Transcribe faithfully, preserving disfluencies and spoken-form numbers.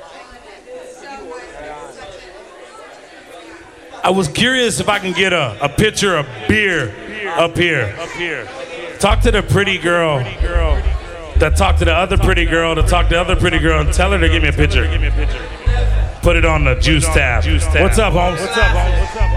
I was curious if I can get a, a pitcher of beer up here. Up here. Talk to the pretty girl that talked to the other pretty girl to talk to the other pretty girl and tell her to give me a pitcher. Put it on the juice tab. What's up, Holmes? What's up, Holmes? What's up?